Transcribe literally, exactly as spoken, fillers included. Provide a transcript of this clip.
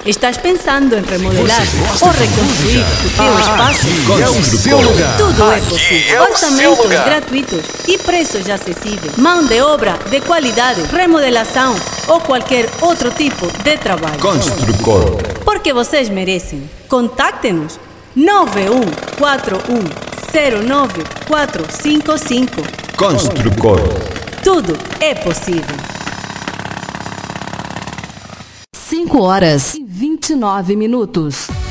Estás pensando em remodelar ou reconstruir o teu espaço? É o seu lugar. Tudo é possível. Orçamentos gratuitos e preços acessíveis. Mão de obra de qualidade, remodelação ou qualquer outro tipo de trabalho. Construcor. Porque vocês merecem. Contacte-nos nove um quatro um zero nove quatro cinco cinco. Construcor. Tudo é possível. cinco horas e vinte e nove minutos.